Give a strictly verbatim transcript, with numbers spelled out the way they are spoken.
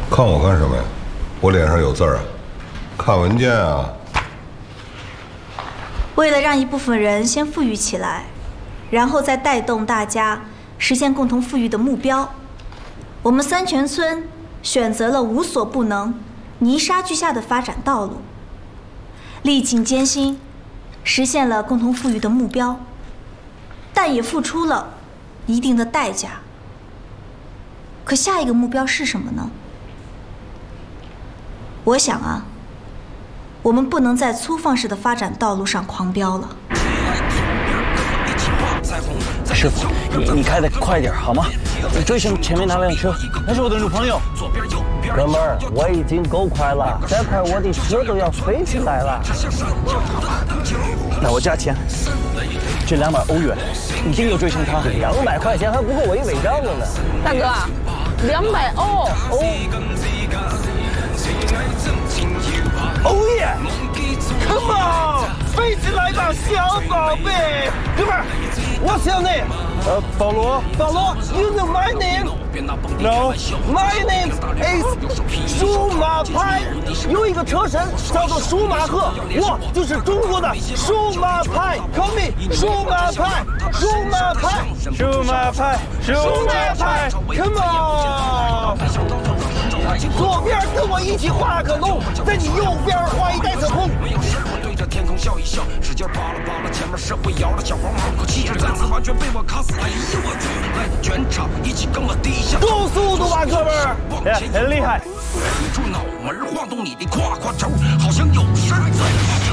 看我干什么呀？我脸上有字儿啊，看文件啊。 为了让一部分人先富裕起来，然后再带动大家实现共同富裕的目标，我们三泉村选择了无所不能、泥沙俱下的发展道路，历尽艰辛，实现了共同富裕的目标，但也付出了一定的代价。可下一个目标是什么呢？我想啊，我们不能在粗放式的发展道路上狂飙了。 师傅，你你开的快点好吗？追上前面那辆车，那是我的女朋友。 哥们儿，我已经够快了，再快我的车都要飞起来了。 那我加钱，这两百欧元，一定要追上他。 两百块钱还不够我一违章的呢。 大哥，两百欧欧。 哦耶 ！Come on， 飞起来吧，小宝贝！哥们儿 ，What's your name？ 呃，保罗。保罗 ，You know my name？No，My name is 舒马派。有一个车神叫做舒马赫，我就是中国的舒马派。Call me 舒马派，舒马派， 舒马派， 舒马派 ，Come on！ 左边跟我一起画个龙，在你右边画一袋子红。对着天空笑一笑，使劲扒拉扒拉前面社会摇了小黄毛，可气质再次完全被我卡死。哎呦我去！来，全场一起跟我低下。够速度吧，哥们儿！ 哎，很厉害。 你出脑门晃动你的胯胯轴，好像有事在发生。